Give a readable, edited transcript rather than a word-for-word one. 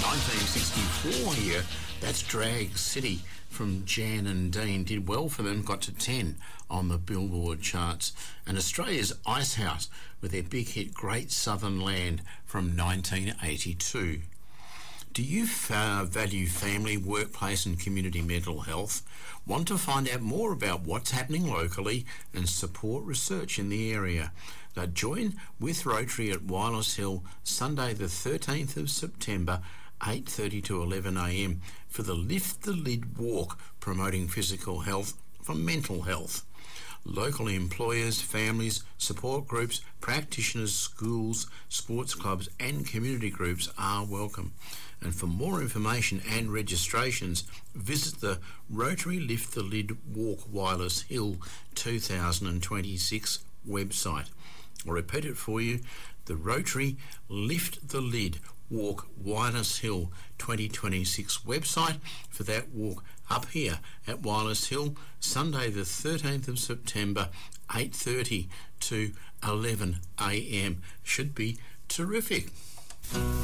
1964 here. That's Drag City from Jan and Dean. Did well for them, got to 10 on the Billboard charts. And Australia's Icehouse with their big hit Great Southern Land from 1982. Do you value family, workplace and community mental health? Want to find out more about what's happening locally and support research in the area? Now join with Rotary at Wireless Hill Sunday the 13th of September, 8:30 to 11 a.m. for the Lift the Lid Walk, promoting physical health for mental health. Local employers, families, support groups, practitioners, schools, sports clubs and community groups are welcome. And for more information and registrations, visit the Rotary Lift the Lid Walk Wireless Hill 2026 website. I'll repeat it for you, the Rotary Lift the Lid Walk Wireless Hill 2026 website for that walk up here at Wireless Hill, Sunday the 13th of September, 8:30 to 11 a.m. Should be terrific.